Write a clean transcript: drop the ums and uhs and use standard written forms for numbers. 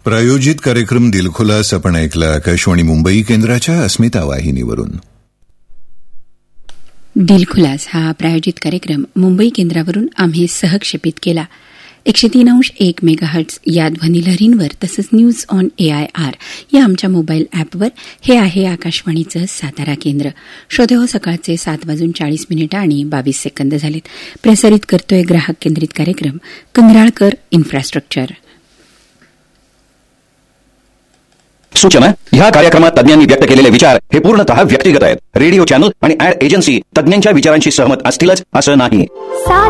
प्रायोजित कार्यक्रम दिलखुलास आपण ऐकला आकाशवाणी मुंबई केंद्राच्या अस्मिता वाहिनीवरून. दिलखुलास हा प्रायोजित कार्यक्रम मुंबई केंद्रावरून आम्ही सहक्षेपित केला. 103.1 मेगाहर्ट्झ या ध्वनिलहरींवर तसंच न्यूज ऑन AIR या आमच्या मोबाईल ॲपवर. हे आहे आकाशवाणीचं सातारा केंद्र. श्रोते हो, सकाळचे 7:40 आणि 22 सेकंद झालेत. प्रसारित करतोय ग्राहक केंद्रित कार्यक्रम कंगराळकर इन्फ्रास्ट्रक्चर. सूचना: ह्या कार्यक्रमात तज्ञांनी व्यक्त केलेले विचार हे पूर्णतः व्यक्तिगत आहेत. रेडिओ चॅनल आणि ॲड एजन्सी तज्ञांच्या विचारांशी सहमत असतीलच असं नाही.